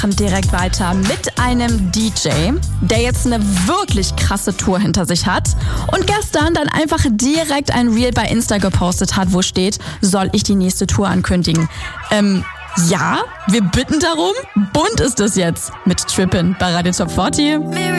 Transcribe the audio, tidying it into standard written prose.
Direkt weiter mit einem DJ, der jetzt eine wirklich krasse Tour hinter sich hat und gestern dann einfach direkt ein Reel bei Insta gepostet hat, wo steht, soll ich die nächste Tour ankündigen? Ja, wir bitten darum. Bunt ist es jetzt mit Trippin' bei Radio Top 40.